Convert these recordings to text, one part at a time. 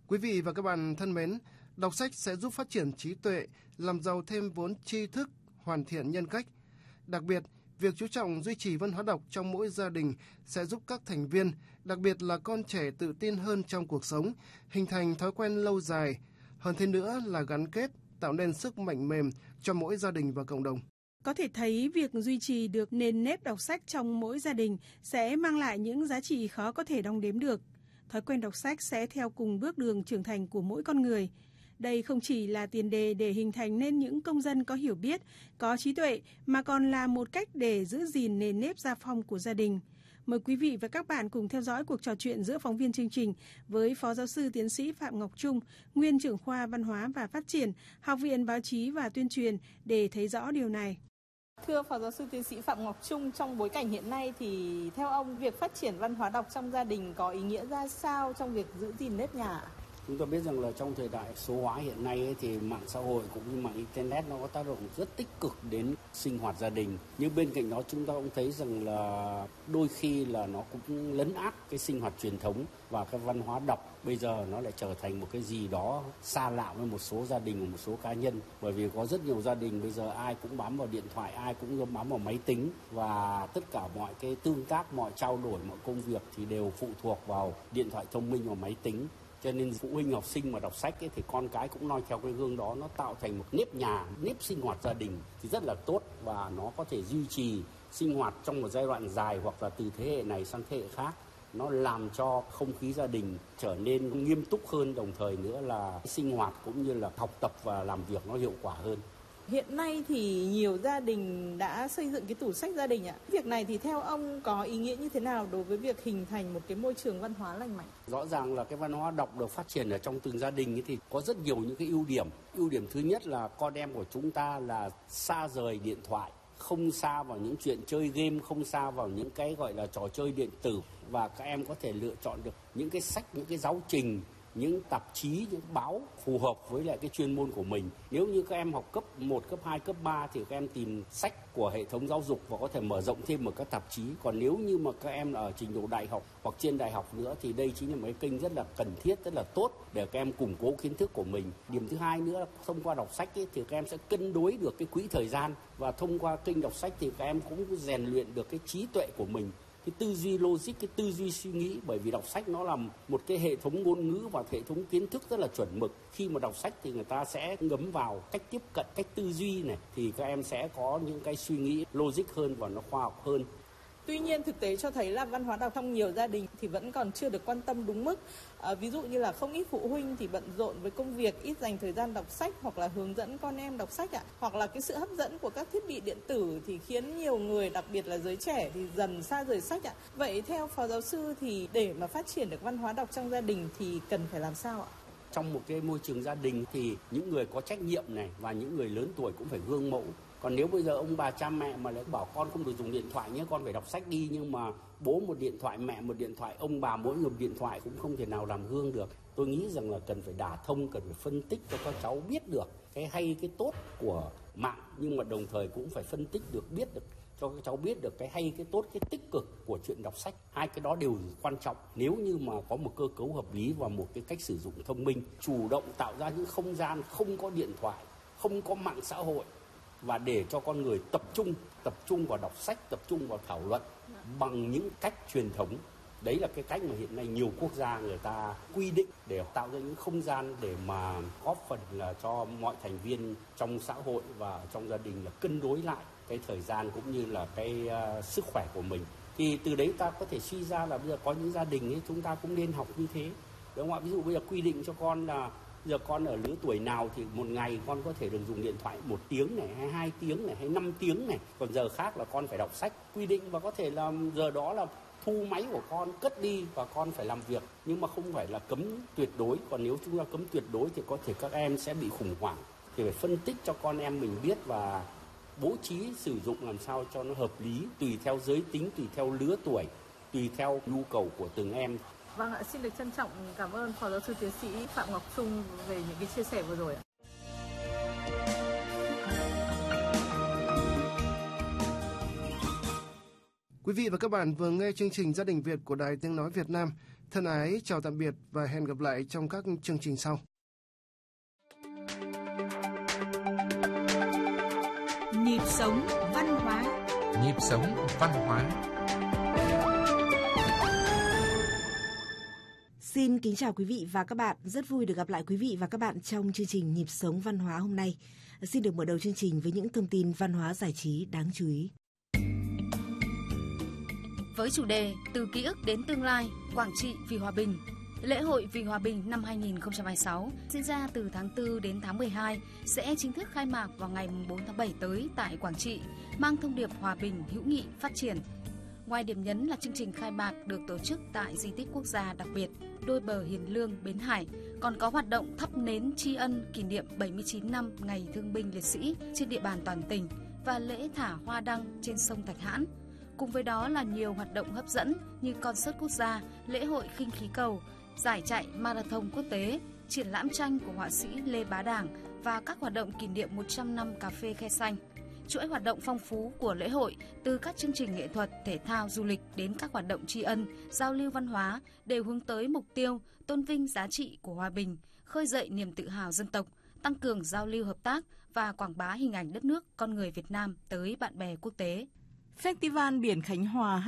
Quý vị và các bạn thân mến, đọc sách sẽ giúp phát triển trí tuệ, làm giàu thêm vốn tri thức, hoàn thiện nhân cách. Đặc biệt, việc chú trọng duy trì văn hóa đọc trong mỗi gia đình sẽ giúp các thành viên, đặc biệt là con trẻ tự tin hơn trong cuộc sống, hình thành thói quen lâu dài. Hơn thế nữa là gắn kết, tạo nên sức mạnh mềm cho mỗi gia đình và cộng đồng. Có thể thấy việc duy trì được nền nếp đọc sách trong mỗi gia đình sẽ mang lại những giá trị khó có thể đong đếm được. Thói quen đọc sách sẽ theo cùng bước đường trưởng thành của mỗi con người. Đây không chỉ là tiền đề để hình thành nên những công dân có hiểu biết, có trí tuệ, mà còn là một cách để giữ gìn nền nếp gia phong của gia đình. Mời quý vị và các bạn cùng theo dõi cuộc trò chuyện giữa phóng viên chương trình với Phó Giáo sư Tiến sĩ Phạm Ngọc Trung, Nguyên trưởng khoa Văn hóa và Phát triển, Học viện Báo chí và Tuyên truyền để thấy rõ điều này. Thưa Phó Giáo sư Tiến sĩ Phạm Ngọc Trung, trong bối cảnh hiện nay thì theo ông, việc phát triển văn hóa đọc trong gia đình có ý nghĩa ra sao trong việc giữ gìn nếp nhà? Chúng ta biết rằng là trong thời đại số hóa hiện nay ấy, thì mạng xã hội cũng như mạng Internet nó có tác động rất tích cực đến sinh hoạt gia đình. Nhưng bên cạnh đó chúng ta cũng thấy rằng là đôi khi là nó cũng lấn át cái sinh hoạt truyền thống và cái văn hóa đọc. Bây giờ nó lại trở thành một cái gì đó xa lạ với một số gia đình và một số cá nhân. Bởi vì có rất nhiều gia đình bây giờ ai cũng bám vào điện thoại, ai cũng bám vào máy tính. Và tất cả mọi cái tương tác, mọi trao đổi, mọi công việc thì đều phụ thuộc vào điện thoại thông minh và máy tính. Cho nên phụ huynh học sinh mà đọc sách ấy, thì con cái cũng noi theo cái gương đó, nó tạo thành một nếp nhà, nếp sinh hoạt gia đình thì rất là tốt, và nó có thể duy trì sinh hoạt trong một giai đoạn dài hoặc là từ thế hệ này sang thế hệ khác. Nó làm cho không khí gia đình trở nên nghiêm túc hơn, đồng thời nữa là sinh hoạt cũng như là học tập và làm việc nó hiệu quả hơn. Hiện nay thì nhiều gia đình đã xây dựng cái tủ sách gia đình ạ. Việc này thì theo ông có ý nghĩa như thế nào đối với việc hình thành một cái môi trường văn hóa lành mạnh? Rõ ràng là cái văn hóa đọc được phát triển ở trong từng gia đình ấy thì có rất nhiều những cái ưu điểm. Ưu điểm thứ nhất là con em của chúng ta là xa rời điện thoại, không xa vào những chuyện chơi game, không xa vào những cái gọi là trò chơi điện tử, và các em có thể lựa chọn được những cái sách, những cái giáo trình, những tạp chí, những báo phù hợp với lại cái chuyên môn của mình. Nếu như các em học cấp 1, cấp 2, cấp 3 thì các em tìm sách của hệ thống giáo dục và có thể mở rộng thêm một các tạp chí. Còn nếu như mà các em ở trình độ đại học hoặc trên đại học nữa thì đây chính là một cái kênh rất là cần thiết, rất là tốt để các em củng cố kiến thức của mình. Điểm thứ hai nữa là thông qua đọc sách ấy, thì các em sẽ cân đối được cái quỹ thời gian, và thông qua kênh đọc sách thì các em cũng rèn luyện được cái trí tuệ của mình, cái tư duy logic, cái tư duy suy nghĩ. Bởi vì đọc sách nó là một cái hệ thống ngôn ngữ và hệ thống kiến thức rất là chuẩn mực. Khi mà đọc sách thì người ta sẽ ngấm vào cách tiếp cận, cách tư duy này, thì các em sẽ có những cái suy nghĩ logic hơn và nó khoa học hơn. Tuy nhiên thực tế cho thấy là văn hóa đọc trong nhiều gia đình thì vẫn còn chưa được quan tâm đúng mức. Ví dụ như là không ít phụ huynh thì bận rộn với công việc, ít dành thời gian đọc sách hoặc là hướng dẫn con em đọc sách ạ. Hoặc là cái sự hấp dẫn của các thiết bị điện tử thì khiến nhiều người, đặc biệt là giới trẻ, thì dần xa rời sách ạ. Vậy theo Phó Giáo sư thì để mà phát triển được văn hóa đọc trong gia đình thì cần phải làm sao ạ? Trong một cái môi trường gia đình thì những người có trách nhiệm này và những người lớn tuổi cũng phải gương mẫu. Còn nếu bây giờ ông bà cha mẹ mà lại bảo con không được dùng điện thoại nhé, con phải đọc sách đi, nhưng mà bố một điện thoại, mẹ một điện thoại, ông bà mỗi người một điện thoại cũng không thể nào làm gương được. Tôi nghĩ rằng là cần phải đả thông, cần phải phân tích cho các cháu biết được cái hay, cái tốt của mạng, nhưng mà đồng thời cũng phải phân tích được, biết được cho các cháu biết được cái hay, cái tốt, cái tích cực của chuyện đọc sách. Hai cái đó đều quan trọng. Nếu như mà có một cơ cấu hợp lý và một cái cách sử dụng thông minh, chủ động tạo ra những không gian không có điện thoại, không có mạng xã hội, và để cho con người tập trung vào đọc sách, tập trung vào thảo luận bằng những cách truyền thống. Đấy là cái cách mà hiện nay nhiều quốc gia người ta quy định để tạo ra những không gian để mà góp phần là cho mọi thành viên trong xã hội và trong gia đình là cân đối lại cái thời gian cũng như là cái sức khỏe của mình. Thì từ đấy ta có thể suy ra là bây giờ có những gia đình ấy chúng ta cũng nên học như thế, đúng không ạ? Ví dụ bây giờ quy định cho con là giờ con ở lứa tuổi nào thì một ngày con có thể được dùng điện thoại 1 tiếng này, hay 2 tiếng này, hay 5 tiếng này. Còn giờ khác là con phải đọc sách, quy định, và có thể là giờ đó là thu máy của con, cất đi và con phải làm việc. Nhưng mà không phải là cấm tuyệt đối. Còn nếu chúng ta cấm tuyệt đối thì có thể các em sẽ bị khủng hoảng. Thì phải phân tích cho con em mình biết và bố trí sử dụng làm sao cho nó hợp lý, tùy theo giới tính, tùy theo lứa tuổi, tùy theo nhu cầu của từng em. Vâng ạ, xin được trân trọng cảm ơn Phó Giáo sư Tiến sĩ Phạm Ngọc Trung về những cái chia sẻ vừa rồi ạ. Quý vị và các bạn vừa nghe chương trình Gia đình Việt của Đài Tiếng Nói Việt Nam. Thân ái chào tạm biệt và hẹn gặp lại trong các chương trình sau. Nhịp sống văn hóa. Nhịp sống văn hóa. Xin kính chào quý vị và các bạn. Rất vui được gặp lại quý vị và các bạn trong chương trình Nhịp sống văn hóa hôm nay. Xin được mở đầu chương trình với những thông tin văn hóa giải trí đáng chú ý. Với chủ đề Từ ký ức đến tương lai, Quảng Trị vì hòa bình, lễ hội vì hòa bình năm 2026 diễn ra từ tháng 4 đến tháng 12 sẽ chính thức khai mạc vào ngày 4 tháng 7 tới tại Quảng Trị, mang thông điệp hòa bình, hữu nghị, phát triển. Ngoài điểm nhấn là chương trình khai mạc được tổ chức tại di tích quốc gia đặc biệt Đôi Bờ Hiền Lương, Bến Hải, còn có hoạt động thắp nến tri ân kỷ niệm 79 năm Ngày Thương binh Liệt sĩ trên địa bàn toàn tỉnh và lễ thả hoa đăng trên sông Thạch Hãn. Cùng với đó là nhiều hoạt động hấp dẫn như concert quốc gia, lễ hội khinh khí cầu, giải chạy marathon quốc tế, triển lãm tranh của họa sĩ Lê Bá Đảng và các hoạt động kỷ niệm 100 năm cà phê Khe Xanh. Chuỗi hoạt động phong phú của lễ hội, từ các chương trình nghệ thuật, thể thao, du lịch đến các hoạt động tri ân, giao lưu văn hóa đều hướng tới mục tiêu tôn vinh giá trị của hòa bình, khơi dậy niềm tự hào dân tộc, tăng cường giao lưu hợp tác và quảng bá hình ảnh đất nước, con người Việt Nam tới bạn bè quốc tế. Festival Biển Khánh Hòa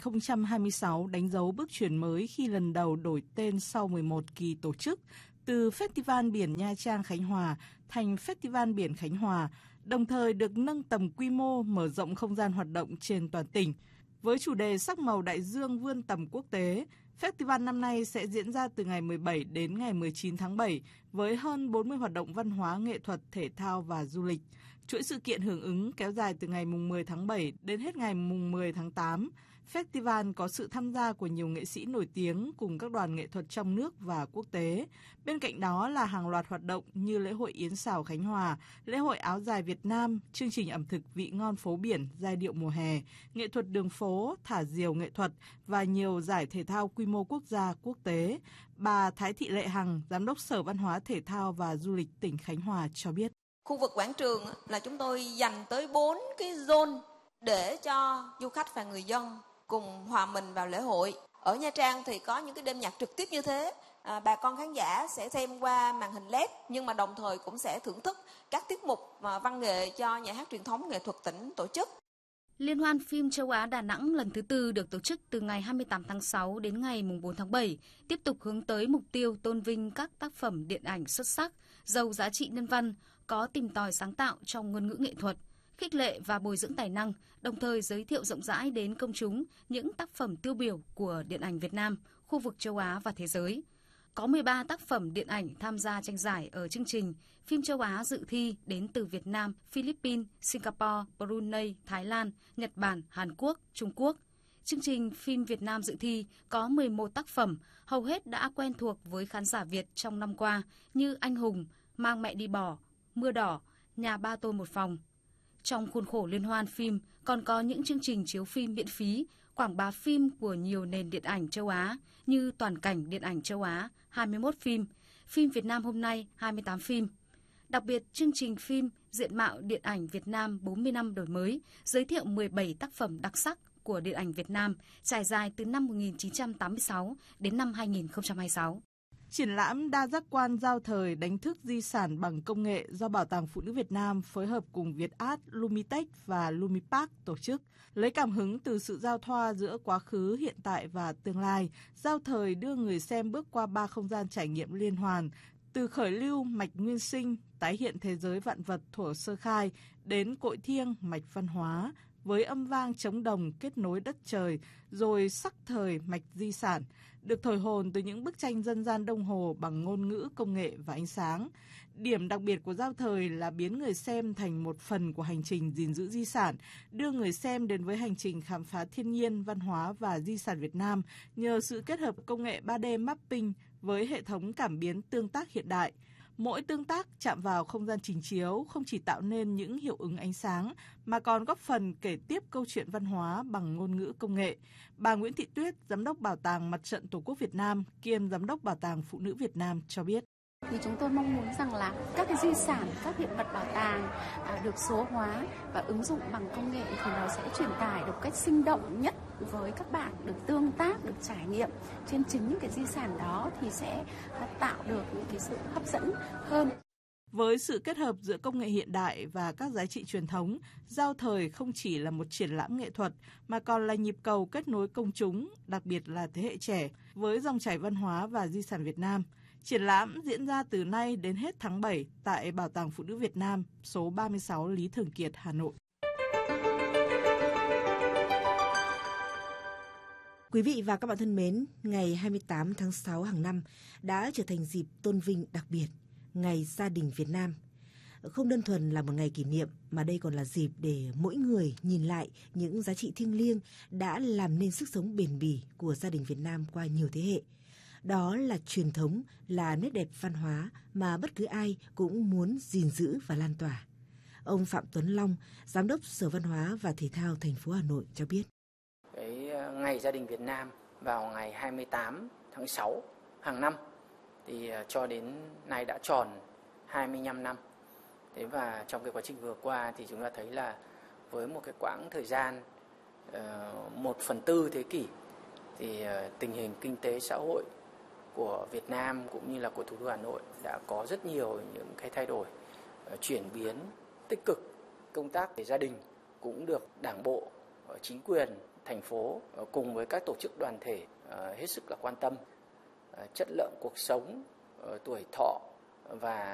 2026 đánh dấu bước chuyển mới khi lần đầu đổi tên sau 11 kỳ tổ chức, từ Festival Biển Nha Trang Khánh Hòa thành Festival Biển Khánh Hòa, đồng thời được nâng tầm quy mô, mở rộng không gian hoạt động trên toàn tỉnh. Với chủ đề Sắc màu đại dương vươn tầm quốc tế, festival năm nay sẽ diễn ra từ ngày 17 đến ngày 19 tháng 7 với hơn 40 hoạt động văn hóa, nghệ thuật, thể thao và du lịch. Chuỗi sự kiện hưởng ứng kéo dài từ ngày 10 tháng 7 đến hết ngày 10 tháng 8. Festival có sự tham gia của nhiều nghệ sĩ nổi tiếng cùng các đoàn nghệ thuật trong nước và quốc tế. Bên cạnh đó là hàng loạt hoạt động như lễ hội Yến Xào Khánh Hòa, lễ hội áo dài Việt Nam, chương trình ẩm thực vị ngon phố biển, giai điệu mùa hè, nghệ thuật đường phố, thả diều nghệ thuật và nhiều giải thể thao quy mô quốc gia, quốc tế. Bà Thái Thị Lệ Hằng, Giám đốc Sở Văn hóa Thể thao và Du lịch tỉnh Khánh Hòa cho biết. Khu vực quảng trường là chúng tôi dành tới 4 cái zone để cho du khách và người dân cùng hòa mình vào lễ hội. Ở Nha Trang thì có những cái đêm nhạc trực tiếp như thế. Bà con khán giả sẽ xem qua màn hình LED nhưng mà đồng thời cũng sẽ thưởng thức các tiết mục văn nghệ do Nhà hát truyền thống nghệ thuật tỉnh tổ chức. Liên hoan phim châu Á Đà Nẵng lần thứ 4 được tổ chức từ ngày 28 tháng 6 đến ngày 4 tháng 7, tiếp tục hướng tới mục tiêu tôn vinh các tác phẩm điện ảnh xuất sắc, giàu giá trị nhân văn, có tìm tòi sáng tạo trong ngôn ngữ nghệ thuật, khích lệ và bồi dưỡng tài năng, đồng thời giới thiệu rộng rãi đến công chúng những tác phẩm tiêu biểu của điện ảnh Việt Nam, khu vực châu Á và thế giới. Có 13 tác phẩm điện ảnh tham gia tranh giải ở chương trình Phim châu Á dự thi đến từ Việt Nam, Philippines, Singapore, Brunei, Thái Lan, Nhật Bản, Hàn Quốc, Trung Quốc. Chương trình Phim Việt Nam dự thi có 11 tác phẩm, hầu hết đã quen thuộc với khán giả Việt trong năm qua như Anh Hùng, Mang mẹ đi bỏ, Mưa đỏ, Nhà ba tôi một phòng. Trong khuôn khổ liên hoan phim còn có những chương trình chiếu phim miễn phí, quảng bá phim của nhiều nền điện ảnh châu Á như Toàn cảnh điện ảnh châu Á 21 phim, Phim Việt Nam hôm nay 28 phim. Đặc biệt, chương trình phim Diện mạo điện ảnh Việt Nam 40 năm đổi mới giới thiệu 17 tác phẩm đặc sắc của điện ảnh Việt Nam trải dài từ năm 1986 đến năm 2026. Triển lãm đa giác quan giao thời đánh thức di sản bằng công nghệ do Bảo tàng Phụ nữ Việt Nam phối hợp cùng Vietart, Lumitech và Lumipark tổ chức. Lấy cảm hứng từ sự giao thoa giữa quá khứ, hiện tại và tương lai, giao thời đưa người xem bước qua 3 không gian trải nghiệm liên hoàn, từ khởi lưu mạch nguyên sinh, tái hiện thế giới vạn vật thuở sơ khai, đến cội thiêng mạch văn hóa, với âm vang trống đồng kết nối đất trời, rồi sắc thời mạch di sản, được thổi hồn từ những bức tranh dân gian Đông Hồ bằng ngôn ngữ, công nghệ và ánh sáng. Điểm đặc biệt của giao thời là biến người xem thành một phần của hành trình gìn giữ di sản, đưa người xem đến với hành trình khám phá thiên nhiên, văn hóa và di sản Việt Nam nhờ sự kết hợp công nghệ 3D mapping với hệ thống cảm biến tương tác hiện đại. Mỗi tương tác chạm vào không gian trình chiếu không chỉ tạo nên những hiệu ứng ánh sáng mà còn góp phần kể tiếp câu chuyện văn hóa bằng ngôn ngữ công nghệ. Bà Nguyễn Thị Tuyết, Giám đốc Bảo tàng Mặt trận Tổ quốc Việt Nam, kiêm Giám đốc Bảo tàng Phụ nữ Việt Nam cho biết. Thì chúng tôi mong muốn rằng là các cái di sản, các hiện vật bảo tàng được số hóa và ứng dụng bằng công nghệ thì nó sẽ truyền tải được cách sinh động nhất với các bạn, được tương tác, được trải nghiệm trên chính những cái di sản đó thì sẽ tạo được những cái sự hấp dẫn hơn. Với sự kết hợp giữa công nghệ hiện đại và các giá trị truyền thống, Giao thời không chỉ là một triển lãm nghệ thuật mà còn là nhịp cầu kết nối công chúng, đặc biệt là thế hệ trẻ, với dòng chảy văn hóa và di sản Việt Nam. Triển lãm diễn ra từ nay đến hết tháng 7 tại Bảo tàng Phụ nữ Việt Nam, số 36 Lý Thường Kiệt, Hà Nội. Quý vị và các bạn thân mến, ngày 28 tháng 6 hàng năm đã trở thành dịp tôn vinh đặc biệt, Ngày Gia đình Việt Nam. Không đơn thuần là một ngày kỷ niệm mà đây còn là dịp để mỗi người nhìn lại những giá trị thiêng liêng đã làm nên sức sống bền bỉ của gia đình Việt Nam qua nhiều thế hệ. Đó là truyền thống, là nét đẹp văn hóa mà bất cứ ai cũng muốn gìn giữ và lan tỏa. Ông Phạm Tuấn Long, Giám đốc Sở Văn hóa và Thể thao thành phố Hà Nội cho biết. Ngày Gia đình Việt Nam vào ngày 28 tháng 6 hàng năm thì cho đến nay đã tròn 25 năm. Thế và trong cái quá trình vừa qua thì chúng ta thấy là với một cái quãng thời gian 1/4 thế kỷ thì tình hình kinh tế xã hội của Việt Nam cũng như là của thủ đô Hà Nội đã có rất nhiều những cái thay đổi, chuyển biến tích cực. Công tác về gia đình cũng được Đảng bộ, chính quyền thành phố cùng với các tổ chức đoàn thể hết sức là quan tâm. Chất lượng cuộc sống, tuổi thọ và